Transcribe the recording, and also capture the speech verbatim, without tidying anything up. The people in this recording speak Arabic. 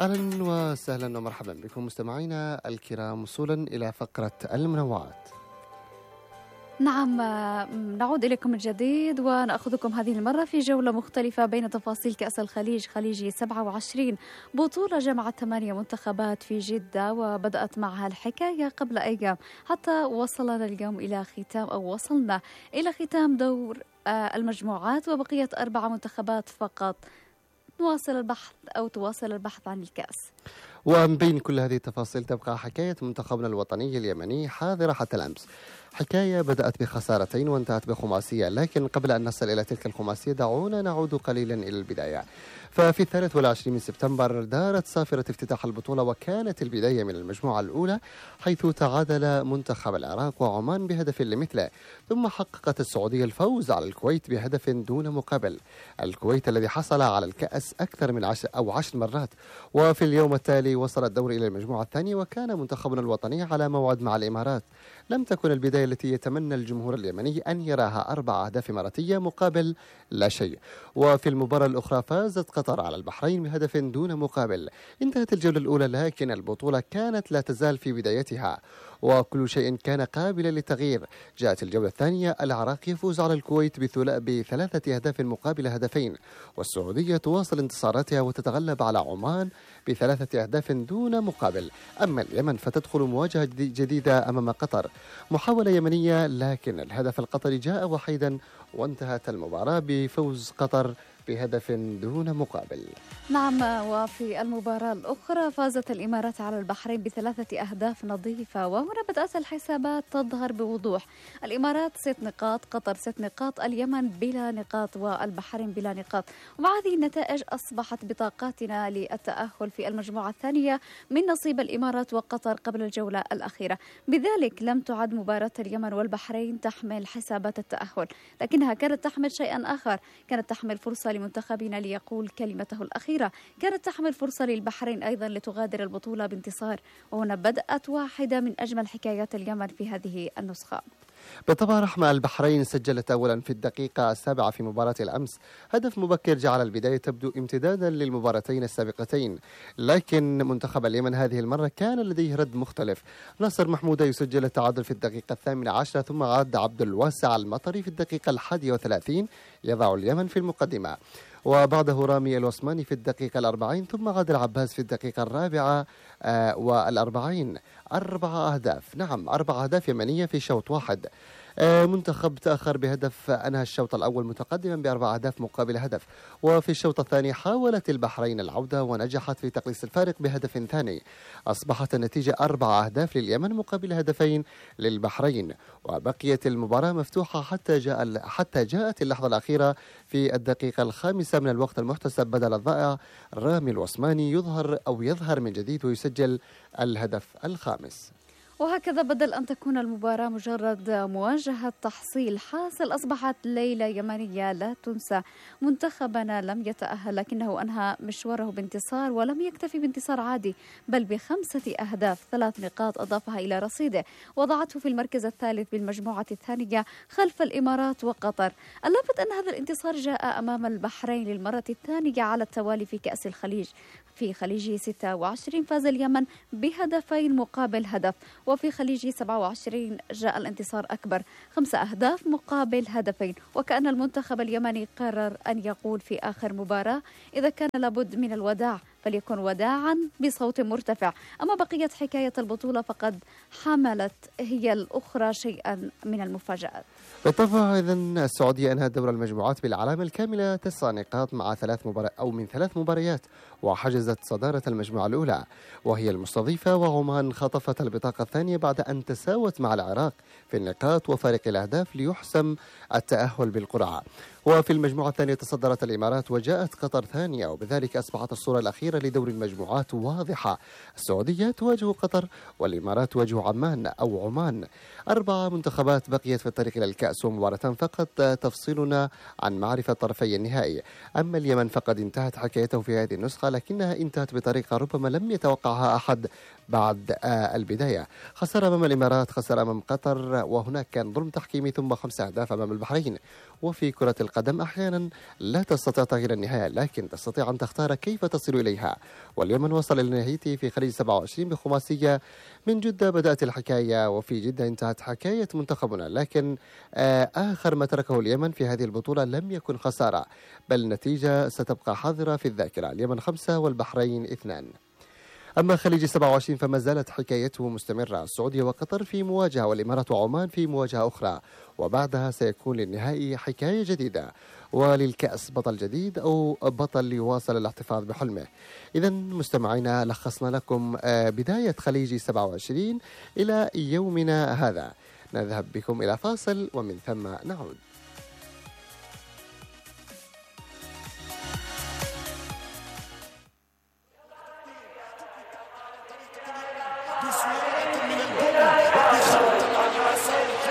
أهلا وسهلا ومرحبا بكم مستمعينا الكرام، وصولا إلى فقرة المنوعات. نعم، نعود إليكم من جديد ونأخذكم هذه المرة في جولة مختلفة بين تفاصيل كأس الخليج خليجي سبعة وعشرين، بطولة جمعت ثمانية منتخبات في جدة وبدأت معها الحكاية قبل أيام حتى وصلنا اليوم إلى ختام أو وصلنا إلى ختام دور المجموعات، وبقيت أربع منتخبات فقط نواصل البحث أو تواصل البحث عن الكأس. ومن بين كل هذه التفاصيل تبقى حكاية منتخبنا الوطني اليمني حاضرة حتى الأمس، حكاية بدأت بخسارتين وانتهت بخماسية، لكن قبل أن نصل إلى تلك الخماسية دعونا نعود قليلا إلى البداية. ففي الثالث والعشرين من سبتمبر دارت صافرة افتتاح البطولة، وكانت البداية من المجموعة الأولى حيث تعادل منتخب العراق وعمان بهدف لمثله، ثم حققت السعودية الفوز على الكويت بهدف دون مقابل، الكويت الذي حصل على الكأس أكثر من عشر أو عشر مرات. وفي اليوم التالي وصل الدور إلى المجموعة الثانية، وكان منتخبنا الوطني على موعد مع الإمارات. لم تكن البداية التي يتمنى الجمهور اليمني أن يراها أربع أهداف إماراتية مقابل لا شيء. وفي المباراة الأخرى فازت قطر على البحرين بهدف دون مقابل. انتهت الجولة الأولى، لكن البطولة كانت لا تزال في بدايتها وكل شيء كان قابلا للتغيير. جاءت الجولة الثانية، العراق يفوز على الكويت بثلاثة أهداف مقابل هدفين، والسعودية تواصل انتصاراتها وتتغلب على عمان بثلاثة أهداف دون مقابل. أما اليمن فتدخل مواجهة جديدة أمام قطر، محاولة يمنية لكن الهدف القطري جاء وحيدا، وانتهت المباراة بفوز قطر بهدف دون مقابل. نعم، وفي المباراة الأخرى فازت الإمارات على البحرين بثلاثة أهداف نظيفة، وهنا بدأت الحسابات تظهر بوضوح. الإمارات ست نقاط، قطر ست نقاط، اليمن بلا نقاط، والبحرين بلا نقاط. ومع هذه النتائج أصبحت بطاقاتنا للتأهل في المجموعة الثانية من نصيب الإمارات وقطر قبل الجولة الأخيرة، بذلك لم تعد مباراة اليمن والبحرين تحمل حسابات التأهل، لكنها كانت تحمل شيئا آخر، كانت تحمل فرصة لمنتخبنا ليقول كلمته الأخيرة، كانت تحمل فرصة للبحرين أيضا لتغادر البطولة بانتصار. وهنا بدأت واحدة من أجمل حكايات اليمن في هذه النسخة. بالطبع رحمة، البحرين سجلت أولا في الدقيقة السابعة في مباراة الأمس هدف مبكر جعل البداية تبدو امتدادا للمباراتين السابقتين، لكن منتخب اليمن هذه المرة كان لديه رد مختلف. ناصر محمودة يسجل التعادل في الدقيقة الثامنة عشرة، ثم عاد عبد الواسع المطري في الدقيقة الحادية وثلاثين يضع اليمن في المقدمة، وبعده رامي العثماني في الدقيقة الأربعين، ثم عادل عباس في الدقيقة الرابعة آه والأربعين. أربع أهداف، نعم أربع أهداف يمنية في شوط واحد. آه منتخب تأخر بهدف، أنهى الشوط الأول متقدما بأربع أهداف مقابل هدف، وفي الشوط الثاني حاولت البحرين العودة ونجحت في تقليص الفارق بهدف ثاني. أصبحت النتيجة أربع أهداف لليمن مقابل هدفين للبحرين، وبقيت المباراة مفتوحة حتى جاء حتى جاءت اللحظة الأخيرة في الدقيقة الخامسة من الوقت المحتسب بدل الضائع. رامي العثماني يظهر أو يظهر من جديد ويسجل الهدف الخامس. وهكذا بدل أن تكون المباراة مجرد مواجهة تحصيل حاصل، أصبحت ليلة يمنية لا تنسى. منتخبنا لم يتأهل لكنه أنهى مشواره بانتصار، ولم يكتفي بانتصار عادي بل بخمسة أهداف، ثلاث نقاط أضافها إلى رصيده وضعته في المركز الثالث بالمجموعة الثانية خلف الإمارات وقطر. اللافت أن هذا الانتصار جاء أمام البحرين للمرة الثانية على التوالي في كأس الخليج. في خليجي ستة وعشرين فاز اليمن بهدفين مقابل هدف، وفي خليجي سبعة وعشرين جاء الانتصار أكبر، خمسة أهداف مقابل هدفين. وكأن المنتخب اليمني قرر أن يقول في آخر مباراة إذا كان لابد من الوداع فليكن وداعا بصوت مرتفع. أما بقية حكاية البطولة فقد حملت هي الأخرى شيئا من المفاجآت. بالطبع إذا السعودية أنهت دور المجموعات بالعلامة الكاملة تسع نقاط مع ثلاث مباريات أو من ثلاث مباريات، وحجزت صدارة المجموعة الأولى وهي المستضيفة، وعمان خطفت البطاقة الثانية بعد أن تساوت مع العراق في النقاط وفارق الأهداف ليحسم التأهل بالقرعة. وفي المجموعة الثانية تصدرت الإمارات وجاءت قطر ثانية، وبذلك أصبحت الصورة الأخيرة لدور المجموعات واضحة. السعودية تواجه قطر والإمارات تواجه عمان أو عمان. أربع منتخبات بقيت في الطريق إلى الكأس ومباراتان فقط تفصلنا عن معرفة طرفي النهائي. أما اليمن فقد انتهت حكايته في هذه النسخة، لكنها انتهت بطريقة ربما لم يتوقعها أحد بعد البداية. خسر أمام الإمارات، خسر أمام قطر، وهناك كان ظلم تحكيمي، ثم خمس أهداف أمام البحرين. وفي كرة القدم أحيانا لا تستطيع تغيير النهاية، لكن تستطيع أن تختار كيف تصل إليها. واليمن وصل إلى نهايته في خليج سبعة وعشرين بخماسية. من جدة بدأت الحكاية، وفي جدة انتهت حكاية منتخبنا، لكن آخر ما تركه اليمن في هذه البطولة لم يكن خسارة، بل النتيجة ستبقى حاضرة في الذاكرة. اليمن خمسة والبحرين اثنان. أما خليج سبعة وعشرين فما زالت حكايته مستمرة، السعودية وقطر في مواجهة، والإمارات وعمان في مواجهة أخرى، وبعدها سيكون للنهائي حكاية جديدة، وللكأس بطل جديد أو بطل يواصل الاحتفاظ بحلمه. إذا مستمعينا، لخصنا لكم بداية خليج سبعة وعشرين إلى يومنا هذا. نذهب بكم إلى فاصل ومن ثم نعود.